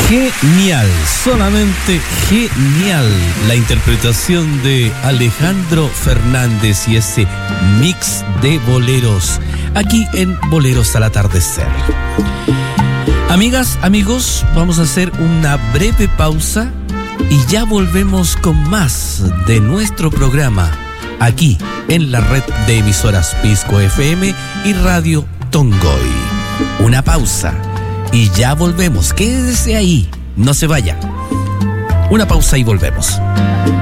Genial, solamente genial la interpretación de Alejandro Fernández y ese mix de boleros aquí en Boleros al Atardecer. Amigas, amigos, vamos a hacer una breve pausa y ya volvemos con más de nuestro programa aquí en la red de emisoras Pisco FM y Radio Tongoy. Una pausa y ya volvemos. Quédese ahí, no se vaya. Una pausa y volvemos.